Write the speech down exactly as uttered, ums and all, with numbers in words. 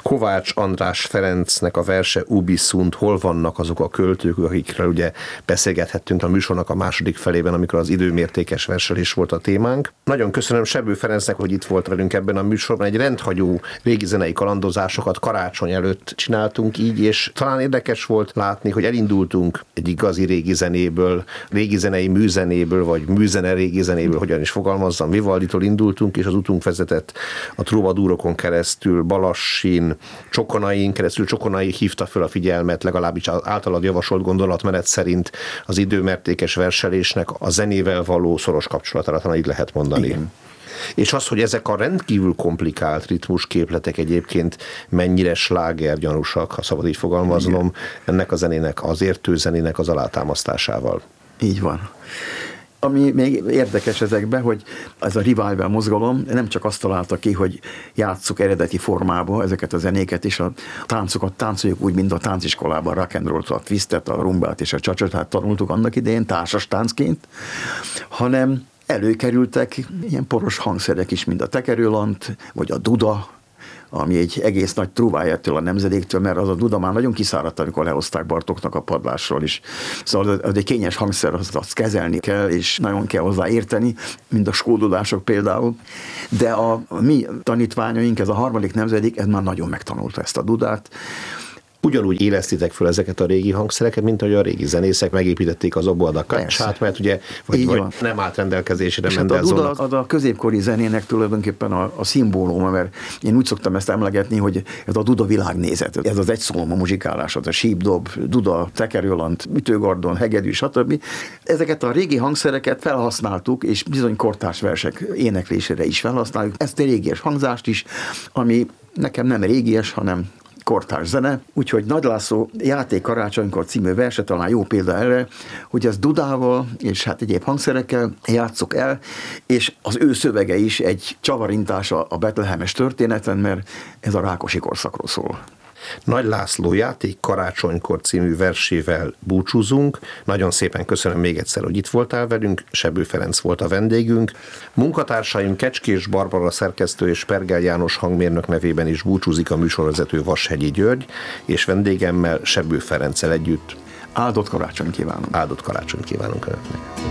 Kovács András Ferencnek a verse Ubi sunt, hol vannak azok a költők, akikről ugye beszélgethettünk a műsornak a második felében, amikor az időmértékes verselés volt a témánk. Nagyon köszönöm Sebő Ferencnek, hogy itt volt velünk ebben a műsorban. Egy rendhagyó régi zenei kalandozásokat karácsony előtt csináltunk így, és talán érdekes volt látni, hogy elindultunk egy igazi régi zenéből, régi zenei műzenéből, vagy műzene régi zenéből, hogyan is fogalmazzam, Vivalditól indultunk, és az utunk vezetett a troubadourokon keresztül, Balassin, Csokonain keresztül. Csokonai hívta föl a figyelmet, legalábbis általad javasolt gondolatmenet szerint az időmértékes verselésnek a zenével való szoros kapcsolatára, talán így lehet mondani. Igen. És az, hogy ezek a rendkívül komplikált ritmusképletek egyébként mennyire slágergyanúsak, ha szabad így fogalmaznom, igen, ennek a zenének, az értő zenének az alátámasztásával. Így van. Ami még érdekes ezekben, hogy ez a revival mozgalom nem csak azt találta ki, hogy játsszuk eredeti formába ezeket a zenéket, és a táncokat táncoljuk úgy, mint a tánciskolában, rock and roll-t, a twistet, a rumbát és a csacsotát tanultuk annak idején társas táncként, hanem előkerültek ilyen poros hangszerek is, mint a tekerőlant, vagy a duda, ami egy egész nagy trúvája ettől a nemzedéktől, mert az a duda már nagyon kiszáradt, amikor lehozták Bartóknak a padlásról is. Szóval az egy kényes hangszer, azt, azt kezelni kell, és nagyon kell hozzá érteni, mint a skódulások például. De a, a mi tanítványaink, ez a harmadik nemzedék, ez már nagyon megtanulta ezt a dudát. Ugyanúgy élesztitek föl ezeket a régi hangszereket, mint ahogy a régi zenészek megépítették az oboldakacsát, mert ugye vagy, vagy nem állt rendelkezésére Mendelssohnnak. Hát a duda az a középkori zenének tulajdonképpen a, a szimbóluma, mert én úgy szoktam ezt emlegetni, hogy ez a duda világnézet, ez az egyszólamú muzsikálás, az a sípdob, duda, tekerőlant, ütőgardon, hegedű, stb. Ezeket a régi hangszereket felhasználtuk, és bizony kortárs versek éneklésére is felhasználjuk. Ezt a régies hangzást is, ami nekem nem régies, hanem kortárs zene, úgyhogy Nagy László Játék karácsonykor című verse talán jó példa erre, hogy ez dudával és hát egyéb hangszerekkel játsszuk el, és az ő szövege is egy csavarintása a betlehemes történeten, mert ez a Rákosi korszakról szól. Nagy László Játék karácsonykor című versével búcsúzunk. Nagyon szépen köszönöm még egyszer, hogy itt voltál velünk. Sebő Ferenc volt a vendégünk. Munkatársaim Kecskés Barbara szerkesztő és Pergel János hangmérnök nevében is búcsúzik a műsorvezető Vashegyi György, és vendégemmel Sebő Ferenccel együtt. Áldott karácsony kívánunk. Áldott karácsony kívánunk önöknek.